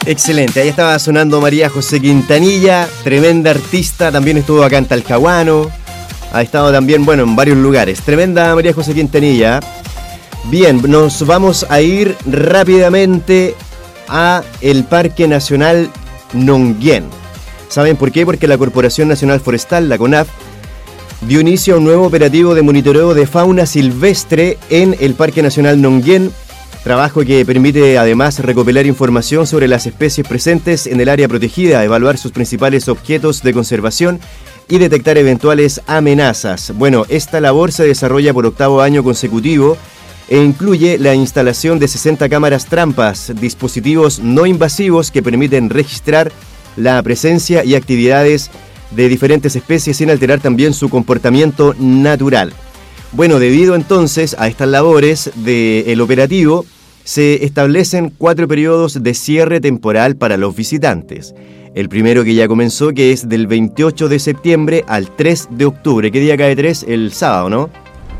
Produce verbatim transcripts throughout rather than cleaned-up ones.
Excelente, ahí estaba sonando María José Quintanilla, tremenda artista, también estuvo acá en Talcahuano, ha estado también, bueno, en varios lugares. Tremenda María José Quintanilla. Bien, nos vamos a ir rápidamente a el Parque Nacional Nonguén. ¿Saben por qué? Porque la Corporación Nacional Forestal, la CONAF, dio inicio a un nuevo operativo de monitoreo de fauna silvestre en el Parque Nacional Nonguén, trabajo que permite además recopilar información sobre las especies presentes en el área protegida, evaluar sus principales objetos de conservación y detectar eventuales amenazas. Bueno, esta labor se desarrolla por octavo año consecutivo e incluye la instalación de sesenta cámaras trampas, dispositivos no invasivos que permiten registrar la presencia y actividades de diferentes especies sin alterar también su comportamiento natural. Bueno, debido entonces a estas labores del operativo, se establecen cuatro periodos de cierre temporal para los visitantes. El primero que ya comenzó, que es del veintiocho de septiembre al tres de octubre. ¿Qué día cae tres? El sábado, ¿no?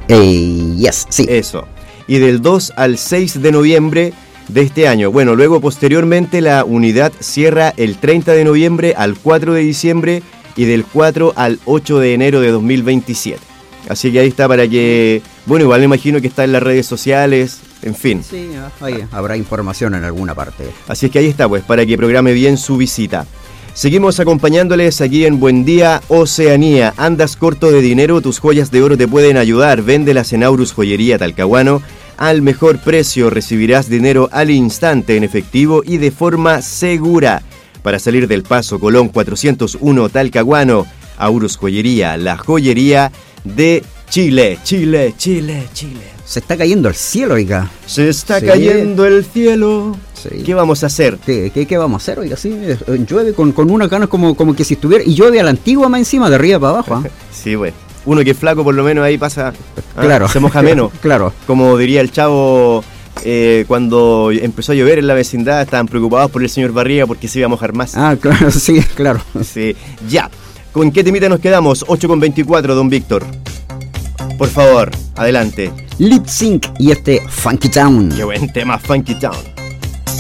Eh, yes, sí. Eso. Y del dos al seis de noviembre de este año. Bueno, luego posteriormente la unidad cierra el treinta de noviembre al cuatro de diciembre y del cuatro al ocho de enero de dos mil veintisiete. Así que ahí está para que... Bueno, igual me imagino que está en las redes sociales, en fin. Sí, ahí habrá información en alguna parte. Así es que ahí está, pues, para que programe bien su visita. Seguimos acompañándoles aquí en Buen Día Oceanía. ¿Andas corto de dinero? Tus joyas de oro te pueden ayudar. Véndelas en Aurus Joyería Talcahuano al mejor precio. Recibirás dinero al instante en efectivo y de forma segura. Para salir del Paso Colón cuatrocientos uno Talcahuano, Aurus Joyería, la joyería de Chile, Chile, Chile, Chile. Se está cayendo el cielo, oiga. Se está Sí. cayendo el cielo. Sí. ¿Qué vamos a hacer? ¿Qué, qué, qué vamos a hacer? Oiga, sí, eh, llueve con, con unas ganas como, como que si estuviera... Y llueve a la antigua más encima, de arriba para abajo. ¿eh? Sí, güey. Uno que es flaco por lo menos ahí pasa... ¿ah? Claro. Se moja menos. Claro. Como diría el chavo, eh, cuando empezó a llover en la vecindad, estaban preocupados por el señor Barriga porque se iba a mojar más. Ah, claro, sí, claro. Sí, ya. ¿Con qué temita nos quedamos? ocho con veinticuatro, don Víctor. Por favor, adelante. Lip Sync y este Funky Town. Qué buen tema, Funky Town.